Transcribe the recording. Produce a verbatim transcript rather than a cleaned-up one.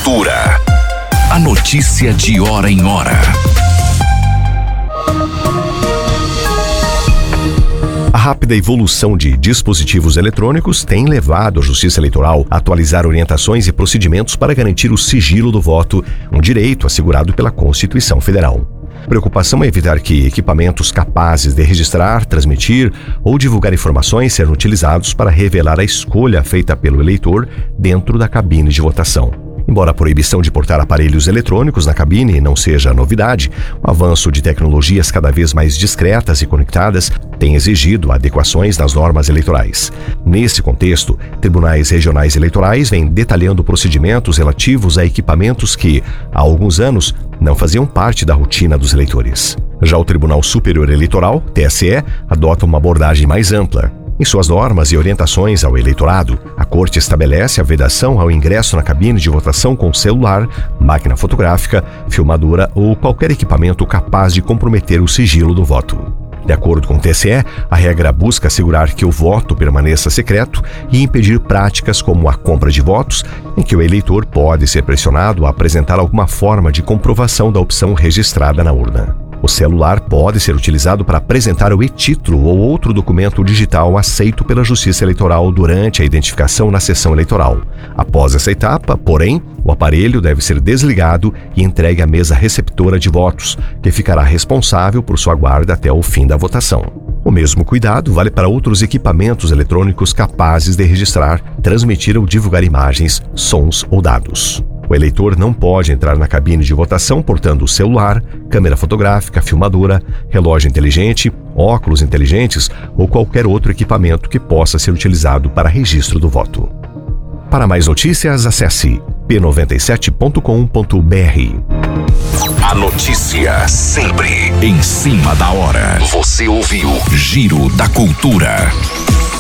Cultura. A notícia de hora em hora. A rápida evolução de dispositivos eletrônicos tem levado a Justiça Eleitoral a atualizar orientações e procedimentos para garantir o sigilo do voto, um direito assegurado pela Constituição Federal. A preocupação é evitar que equipamentos capazes de registrar, transmitir ou divulgar informações sejam utilizados para revelar a escolha feita pelo eleitor dentro da cabine de votação. Embora a proibição de portar aparelhos eletrônicos na cabine não seja novidade, o avanço de tecnologias cada vez mais discretas e conectadas tem exigido adequações nas normas eleitorais. Nesse contexto, tribunais regionais eleitorais vêm detalhando procedimentos relativos a equipamentos que, há alguns anos, não faziam parte da rotina dos eleitores. Já o Tribunal Superior Eleitoral, T S E, adota uma abordagem mais ampla. Em suas normas e orientações ao eleitorado, a Corte estabelece a vedação ao ingresso na cabine de votação com celular, máquina fotográfica, filmadora ou qualquer equipamento capaz de comprometer o sigilo do voto. De acordo com o T S E, a regra busca assegurar que o voto permaneça secreto e impedir práticas como a compra de votos, em que o eleitor pode ser pressionado a apresentar alguma forma de comprovação da opção registrada na urna. O celular pode ser utilizado para apresentar o e-título ou outro documento digital aceito pela Justiça Eleitoral durante a identificação na sessão eleitoral. Após essa etapa, porém, o aparelho deve ser desligado e entregue à mesa receptora de votos, que ficará responsável por sua guarda até o fim da votação. O mesmo cuidado vale para outros equipamentos eletrônicos capazes de registrar, transmitir ou divulgar imagens, sons ou dados. O eleitor não pode entrar na cabine de votação portando celular, câmera fotográfica, filmadora, relógio inteligente, óculos inteligentes ou qualquer outro equipamento que possa ser utilizado para registro do voto. Para mais notícias, acesse p noventa e sete ponto com ponto b r. A notícia sempre em cima da hora. Você ouviu Giro da Cultura.